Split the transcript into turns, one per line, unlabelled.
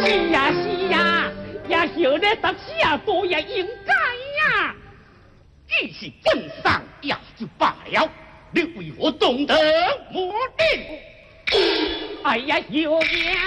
是呀是呀，也晓得14多也应该呀。
既是正上，也就罢了，你为何动得我定？
哎呀，有呀。